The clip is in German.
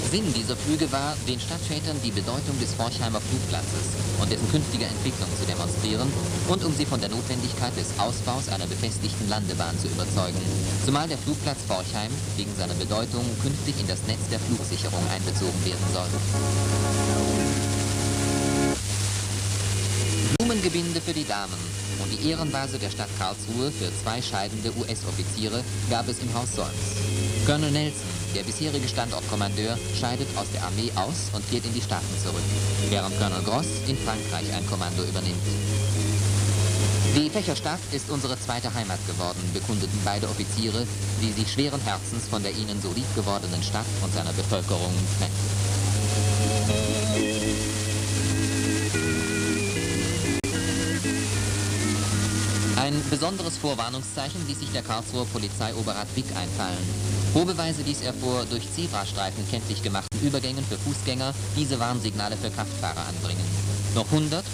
Sinn dieser Flüge war, den Stadtvätern die Bedeutung des Forchheimer Flugplatzes und dessen künftige Entwicklung zu demonstrieren und um sie von der Notwendigkeit des Ausbaus einer befestigten Landebahn zu überzeugen, zumal der Flugplatz Forchheim wegen seiner Bedeutung künftig in das Netz der Flugsicherung einbezogen werden soll. Blumengebinde für die Damen und die Ehrenvase der Stadt Karlsruhe für 2 scheidende US-Offiziere gab es im Haus Solms. Colonel Nelson, der bisherige Standortkommandeur, scheidet aus der Armee aus und kehrt in die Staaten zurück, während Colonel Gross in Frankreich ein Kommando übernimmt. Die Fächerstadt ist unsere zweite Heimat geworden, bekundeten beide Offiziere, die sich schweren Herzens von der ihnen so lieb gewordenen Stadt und seiner Bevölkerung trennten. Ein besonderes Vorwarnungszeichen ließ sich der Karlsruher Polizeioberrat Wick einfallen. Probeweise ließ er vor durch Zebrastreifen kenntlich gemachten Übergängen für Fußgänger diese Warnsignale für Kraftfahrer anbringen. Noch 100